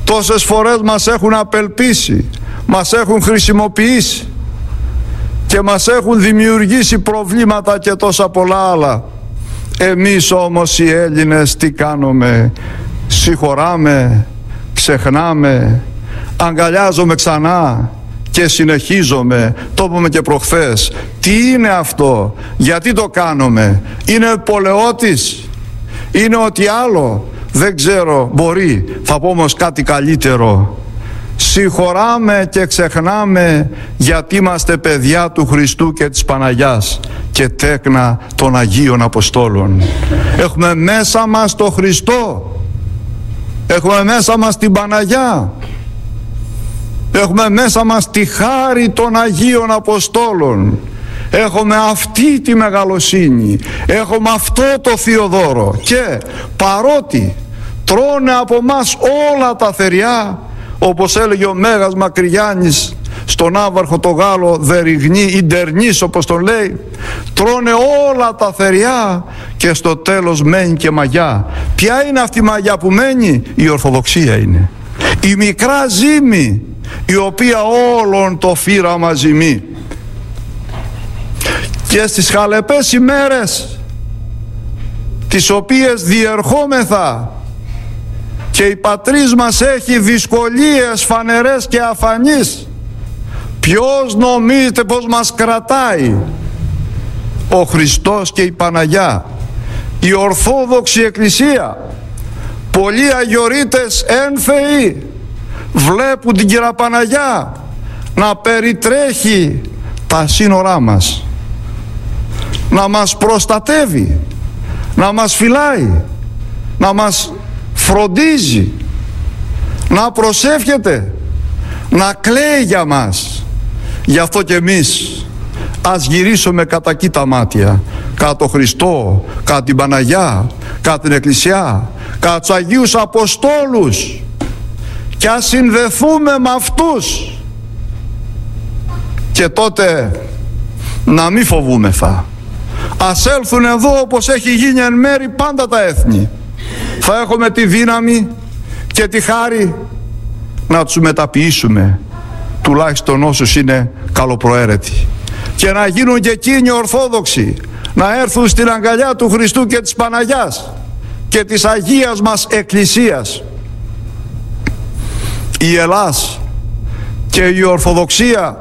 Τόσες φορές μας έχουν απελπίσει, μας έχουν χρησιμοποιήσει και μας έχουν δημιουργήσει προβλήματα και τόσα πολλά άλλα. Εμείς όμως οι Έλληνες τι κάνουμε? Συγχωράμε, ξεχνάμε, αγκαλιάζομαι ξανά και συνεχίζομαι. Το είπαμε και προχθές. Τι είναι αυτό? Γιατί το κάνουμε? Είναι πολεότης? Είναι ό,τι άλλο? Δεν ξέρω, μπορεί. Θα πω όμως κάτι καλύτερο. Συγχωράμε και ξεχνάμε γιατί είμαστε παιδιά του Χριστού και της Παναγιάς και τέκνα των Αγίων Αποστόλων. Έχουμε μέσα μας το Χριστό, έχουμε μέσα μας την Παναγιά, έχουμε μέσα μας τη χάρη των Αγίων Αποστόλων, έχουμε αυτή τη μεγαλοσύνη, έχουμε αυτό το Θείο Δώρο και παρότι τρώνε από μας όλα τα θεριά, όπως έλεγε ο Μέγας Μακρυγιάννης στον Άβαρχο το Γάλλο, Δεριγνή ή Ντερνής όπως τον λέει, τρώνε όλα τα θεριά και στο τέλος μένει και μαγιά. Ποια είναι αυτή η μαγιά που μένει? Η Ορθοδοξία είναι, η μικρά ζύμη η οποία όλον το φύραμα ζυμεί. Και στις χαλεπές ημέρες τις οποίες διερχόμεθα και η πατρίς μας έχει δυσκολίες φανερές και αφανείς, ποιος νομίζετε πως μας κρατάει? Ο Χριστός και η Παναγιά, η Ορθόδοξη Εκκλησία. Πολλοί αγιορείτες ένθεοι βλέπουν την Κυρία Παναγιά να περιτρέχει τα σύνορά μας, να μας προστατεύει, να μας φυλάει, να μας φροντίζει, να προσεύχεται, να κλαίει για μας. Γι' αυτό και εμείς ας γυρίσουμε κατά εκεί τα μάτια, κατά τον Χριστό, κατά την Παναγιά, κατά την Εκκλησιά, κατά τους Αγίους Αποστόλους και ας συνδεθούμε με αυτούς και τότε να μην φοβούμεθα. Ας έλθουν εδώ όπως έχει γίνει εν μέρη πάντα τα έθνη. Θα έχουμε τη δύναμη και τη χάρη να τους μεταποιήσουμε, τουλάχιστον όσους είναι καλοπροαίρετοι, και να γίνουν και εκείνοι Ορθόδοξοι, να έρθουν στην αγκαλιά του Χριστού και της Παναγιάς και της Αγίας μας Εκκλησίας. Η Ελλάς και η Ορθοδοξία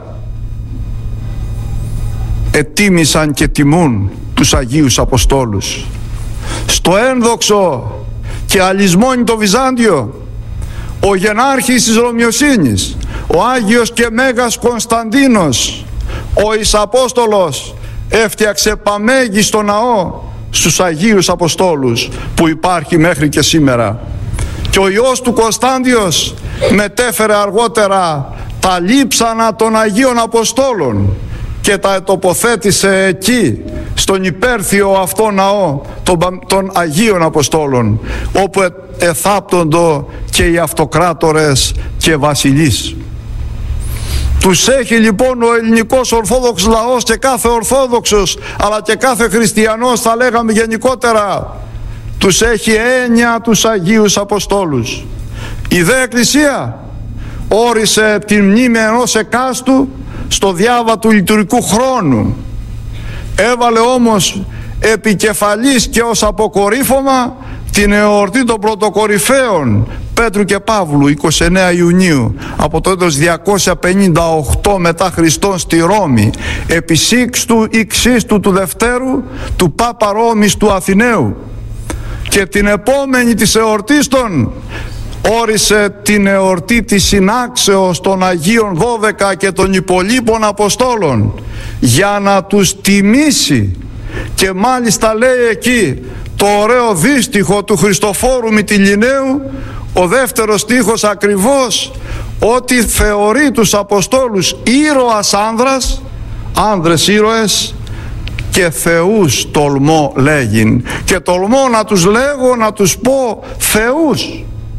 ετίμησαν και τιμούν τους Αγίους Αποστόλους. Στο ένδοξο και αλυσμόνητο Βυζάντιο, ο γενάρχης της Ρωμιοσύνης, ο Άγιος και Μέγας Κωνσταντίνος, ο Ισαπόστολος, έφτιαξε παμέγιστο ναό στους Αγίους Αποστόλους που υπάρχει μέχρι και σήμερα. Και ο Υιός του Κωνσταντιος μετέφερε αργότερα τα λείψανα των Αγίων Αποστόλων και τα τοποθέτησε εκεί στον υπέρθιο αυτό ναό των Αγίων Αποστόλων, όπου εθάπτοντο και οι αυτοκράτορες και βασιλείς. Τους έχει λοιπόν ο ελληνικός Ορθόδοξος λαός και κάθε Ορθόδοξος, αλλά και κάθε Χριστιανός, θα λέγαμε γενικότερα, τους έχει έννοια τους Αγίους Αποστόλους. Η δε Εκκλησία όρισε την μνήμη ενός εκάστου στο διάβα του λειτουργικού χρόνου. Έβαλε όμως επικεφαλής και ως αποκορύφωμα την εορτή των πρωτοκορυφαίων Πέτρου και Παύλου, 29 Ιουνίου από το έτος 258 μετά Χριστόν στη Ρώμη, επί Σίξτου ή Ξίστου του Δευτέρου του Πάπα Ρώμης του Αθηναίου. Και την επόμενη της εορτής των όρισε την εορτή της συνάξεως των Αγίων 12 και των υπολείπων Αποστόλων, για να τους τιμήσει. Και μάλιστα λέει εκεί το ωραίο δίστιχο του Χριστοφόρου Μυτιληναίου, ο δεύτερος στίχος ακριβώς, ότι θεωρεί τους Αποστόλους ήρωας άνδρας, άνδρες ήρωες, και θεούς τολμώ λέγειν, και τολμώ να τους λέγω, να τους πω θεούς.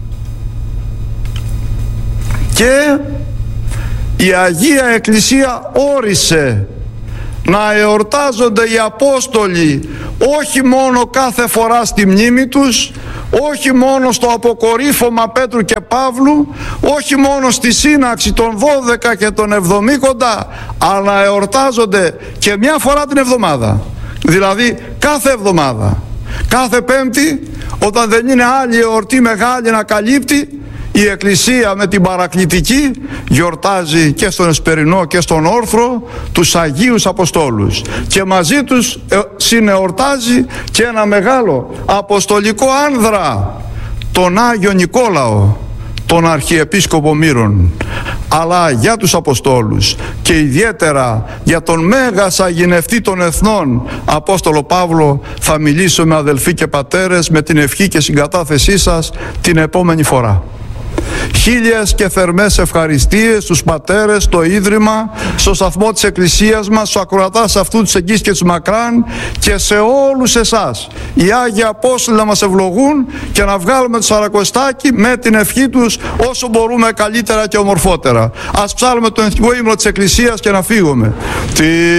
Και η Αγία Εκκλησία όρισε να εορτάζονται οι Απόστολοι όχι μόνο κάθε φορά στη μνήμη τους, όχι μόνο στο αποκορύφωμα Πέτρου και Παύλου, όχι μόνο στη σύναξη των 12 και των 70, αλλά εορτάζονται και μια φορά την εβδομάδα. Δηλαδή κάθε εβδομάδα, κάθε Πέμπτη, όταν δεν είναι άλλη εορτή μεγάλη να καλύπτει, η Εκκλησία με την παρακλητική γιορτάζει και στον Εσπερινό και στον Όρθρο τους Αγίους Αποστόλους, και μαζί τους συνεορτάζει και ένα μεγάλο αποστολικό άνδρα, τον Άγιο Νικόλαο, τον Αρχιεπίσκοπο Μύρων. Αλλά για τους Αποστόλους και ιδιαίτερα για τον Μέγα Σαγηνευτή των Εθνών Απόστολο Παύλο θα μιλήσουμε, αδελφοί και πατέρες, με την ευχή και συγκατάθεσή σας την επόμενη φορά. Χίλιες και θερμές ευχαριστίες στους πατέρες, στο Ίδρυμα, στο σταθμό της Εκκλησίας μας, στους ακροατάς αυτού της Εγγύης και της Μακράν, και σε όλους εσάς. Οι Άγιοι Απόστολοι να μας ευλογούν και να βγάλουμε το Σαρακοστάκι με την ευχή τους όσο μπορούμε καλύτερα και ομορφότερα. Ας ψάλουμε τον εθνικό ύμνο της Εκκλησίας και να φύγουμε.